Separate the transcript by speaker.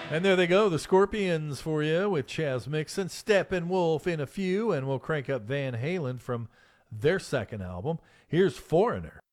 Speaker 1: And there they go, the Scorpions for you with Chaz Mixon, Steppenwolf in a few, and we'll crank up Van Halen from their second album. Here's Foreigner.